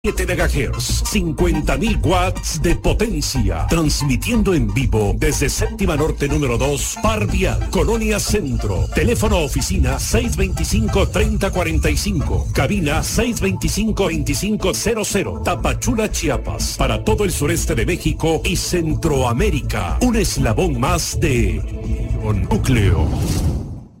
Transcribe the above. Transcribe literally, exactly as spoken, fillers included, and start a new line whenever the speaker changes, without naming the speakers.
siete megahertz, cincuenta mil watts de potencia, transmitiendo en vivo desde Séptima Norte número dos, Par Vial, Colonia Centro. Teléfono oficina seis veinticinco, treinta cuarenta y cinco, cabina seis veinticinco, veinticinco cero cero, Tapachula, Chiapas, para todo el sureste de México y Centroamérica. Un eslabón más de Núcleo.